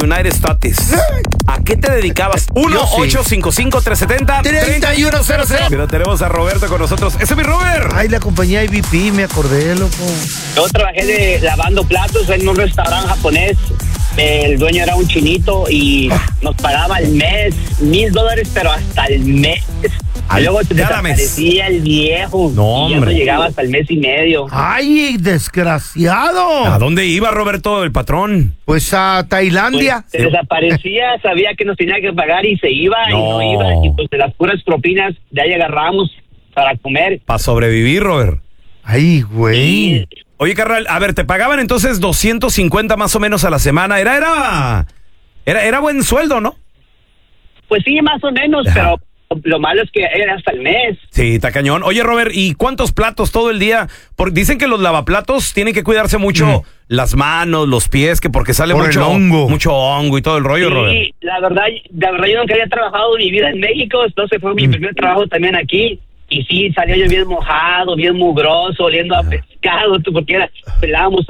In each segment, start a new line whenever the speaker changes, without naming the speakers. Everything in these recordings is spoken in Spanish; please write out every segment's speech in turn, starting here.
United States. ¿A qué te dedicabas? 1-855-370-3100. Mira, tenemos a Roberto con nosotros. ¡Ese es mi Robert!
Ay, la compañía IBP, me acordé, loco.
Yo trabajé lavando platos en un restaurante japonés. El dueño era un chinito y nos pagaba al mes $1,000, pero hasta el mes. Y luego te desaparecía el viejo.
No,
y ya no llegaba hasta el mes y medio.
Ay, desgraciado.
¿A dónde iba Roberto, el patrón?
Pues a Tailandia.
Pues, se desaparecía, sabía que nos tenía que pagar y se iba y no iba. Y pues de las puras propinas de ahí agarramos para comer.
Para sobrevivir, Robert.
Ay, güey.
Y
Oye, carnal, a ver, te pagaban entonces 250 más o menos a la semana. Era buen sueldo, ¿no?
pues sí, más o menos, pero lo malo es que era hasta el mes.
Sí, está cañón. Oye, Robert, ¿y cuántos platos todo el día? Porque dicen que los lavaplatos tienen que cuidarse mucho las manos, los pies, que porque sale mucho hongo y todo el rollo,
Sí,
Robert.
la verdad yo nunca había trabajado en mi vida en México, entonces fue mi primer trabajo también aquí. Y sí, salía yo bien mojado, bien mugroso, oliendo a pescado, porque pelábamos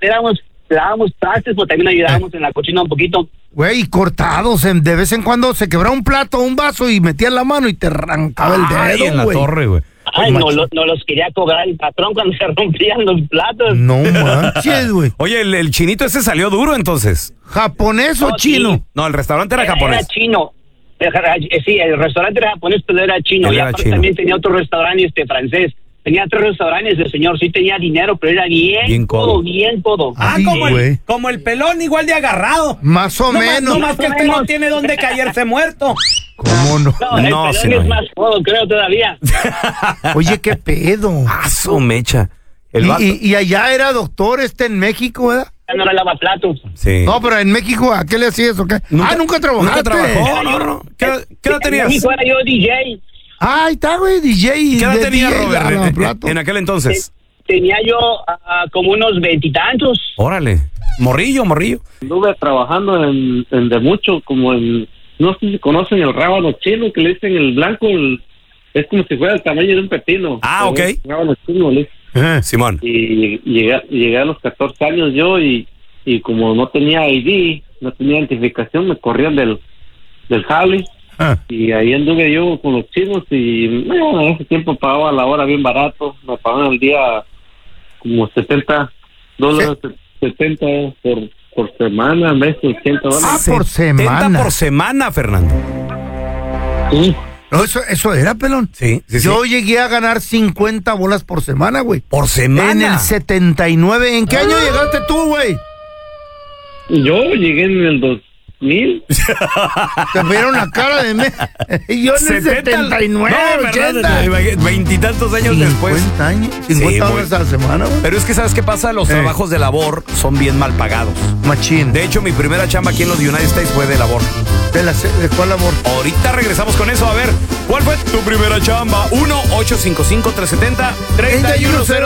trastes, pero también ayudábamos en la cocina un poquito.
Güey, cortados, de vez en cuando se quebraba un plato o un vaso y metías la mano y te arrancaba el dedo,
en la
güey.
torre, güey.
Ay, no los quería cobrar el patrón cuando se rompían los platos.
No manches, güey.
Oye, el chinito ese salió duro, entonces.
¿Japonés o chino?
Sí.
No, el restaurante era japonés.
Era chino. Sí, el restaurante era japonés, pero era chino.
Él
Y
era
aparte
chino.
también tenía otro restaurante francés. Tenía 3 restaurantes, el señor sí tenía dinero, pero era bien
codo.
codo.
Ay,
como el pelón, igual de agarrado.
Más o menos.
No más que este no tiene dónde caerse muerto.
¿Cómo no?
No, el pelón
sí, no.
es más codo, creo, todavía.
Oye, qué pedo.
Ah, su mecha. El vato.
Y allá era doctor en México, ¿verdad?
Ya no era lavaplatos.
Sí.
No, pero en México, ¿a qué le hacías o qué? Nunca trabajaste.
Nunca trabajó, no. ¿Qué edad tenías?
En México era yo DJ.
Ah, ahí está, güey, DJ.
¿Qué edad tenías,
DJ,
Robert,
lavaplatos.
en aquel entonces?
Tenía yo como unos 20 y tantos.
Órale. Morrillo.
Estuve trabajando en de mucho, como en, no sé si conocen el rábano chino, que le dicen el blanco, es como si fuera el tamaño de un pepino.
Ah, ok.
Rábano chino, le dicen.
Simón.
Y llegué a los 14 años yo y como no tenía ID, no tenía identificación, me corrían del jale. Y ahí anduve yo con los chinos y en ese tiempo pagaba la hora bien barato, me pagaban al día como $70, 70 por semana, mes, $80.
Ah, por semana.
70 por semana, Fernando.
Sí.
No, eso era, pelón.
Sí.
Yo llegué a ganar 50 bolas por semana, güey.
¿Por semana?
En el 79. ¿En qué año llegaste tú, güey?
Yo llegué en el 2000.
Te vieron la cara de yo en el 79,
no,
80.
Veintitantos años después.
50 años. 50
Sí,
horas a la semana, güey.
Pero es que, ¿sabes qué pasa? Los trabajos de labor son bien mal pagados.
Machín.
De hecho, mi primera chamba aquí en los United States fue de labor.
¿De cuál labor?
Ahorita regresamos con eso. A ver, ¿cuál fue tu primera chamba? 1-855-370-3100.